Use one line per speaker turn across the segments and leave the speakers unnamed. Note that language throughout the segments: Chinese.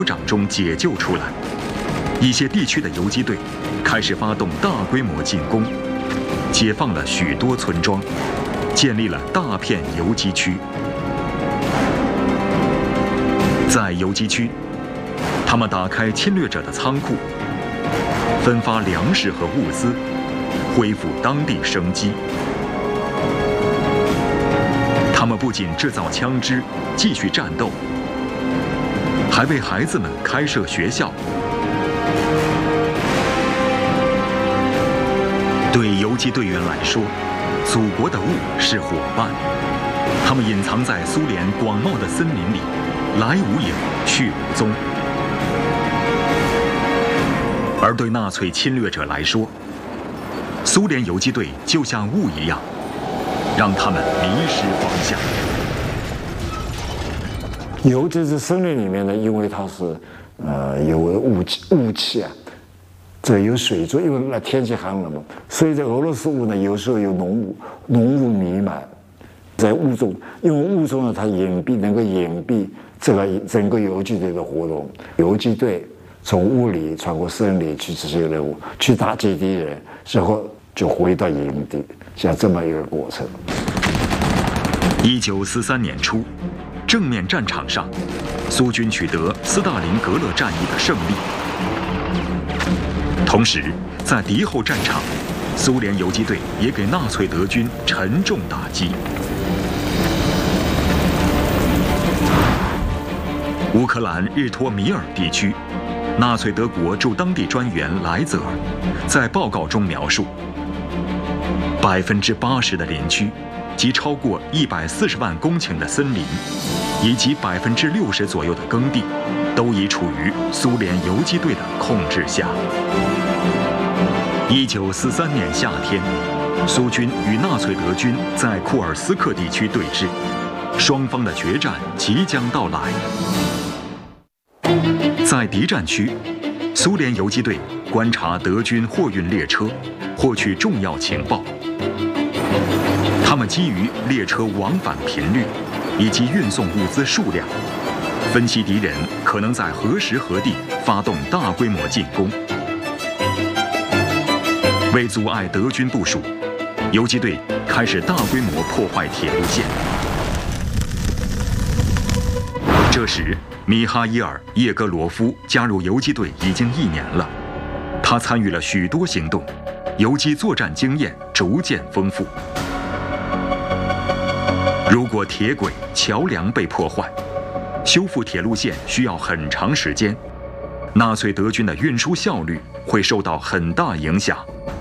掌中解救出来。一些地区的游击队开始发动大规模进攻，解放了许多村庄，建立了大片游击区。在游击区，他们打开侵略者的仓库，分发粮食和物资，恢复当地生机。他们不仅制造枪支，继续战斗，还为孩子们开设学校。对游击队员来说，祖国的雾是伙伴，他们隐藏在苏联广袤的森林里，来无影，去无踪。而对纳粹侵略者来说，苏联游击队就像雾一样，让他们迷失方向。
尤其是森林里面呢，因为它是有雾气啊，这有水珠，因为那天气寒冷嘛，所以在俄罗斯雾呢，有时候有浓雾弥漫，在雾中，因为雾中呢，它能够隐蔽这个整个游击队的活动。游击队从雾里穿过森林去执行任务，去打击敌人，之后就回到营地，像这么一个过程。
1943年初，正面战场上，苏军取得斯大林格勒战役的胜利。同时，在敌后战场，苏联游击队也给纳粹德军沉重打击。乌克兰日托米尔地区，纳粹德国驻当地专员莱泽尔在报告中描述，80%的林区及超过140万公顷的森林，以及60%左右的耕地，都已处于苏联游击队的控制下。1943年夏天，苏军与纳粹德军在库尔斯克地区对峙，双方的决战即将到来。在敌占区，苏联游击队观察德军货运列车，获取重要情报。他们基于列车往返频率以及运送物资数量，分析敌人可能在何时何地发动大规模进攻。为阻碍德军部署，游击队开始大规模破坏铁路线。这时，米哈伊尔·叶格罗夫加入游击队已经1年了，他参与了许多行动，游击作战经验逐渐丰富。如果铁轨、桥梁被破坏，修复铁路线需要很长时间，纳粹德军的运输效率会受到很大影响。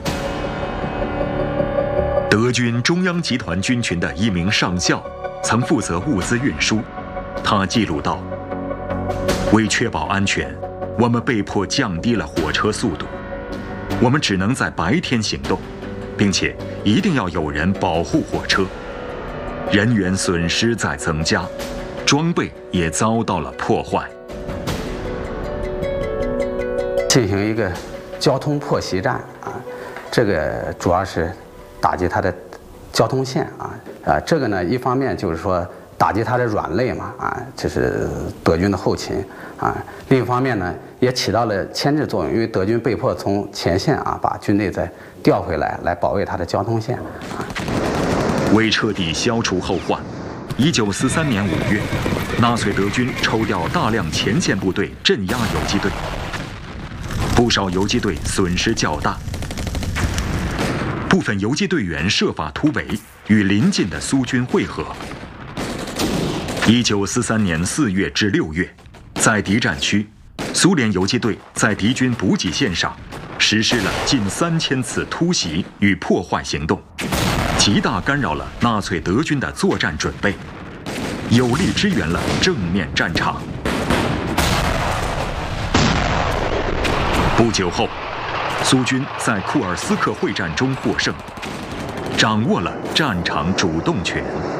德军中央集团军群的一名上校曾负责物资运输，他记录道：为确保安全，我们被迫降低了火车速度，我们只能在白天行动，并且一定要有人保护火车。人员损失在增加，装备也遭到了破坏。
进行一个交通破袭战啊，这个主要是打击它的交通线这个呢，一方面就是说打击它的软肋嘛这是德军的后勤另一方面呢，也起到了牵制作用，因为德军被迫从前线把军队再调回来保卫它的交通线
为彻底消除后患，1943年5月，纳粹德军抽调大量前线部队镇压游击队，不少游击队损失较大。部分游击队员设法突围，与邻近的苏军会合。1943年4月至6月，在敌占区，苏联游击队在敌军补给线上实施了近3000次突袭与破坏行动，极大干扰了纳粹德军的作战准备，有力支援了正面战场。不久后，苏军在库尔斯克会战中获胜，掌握了战场主动权。